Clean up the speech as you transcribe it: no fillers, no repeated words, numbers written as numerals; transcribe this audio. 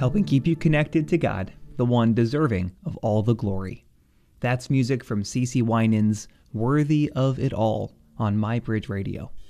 helping keep you connected to God, the one deserving of all the glory. That's music from CeCe Winans' Worthy of It All on My Bridge Radio.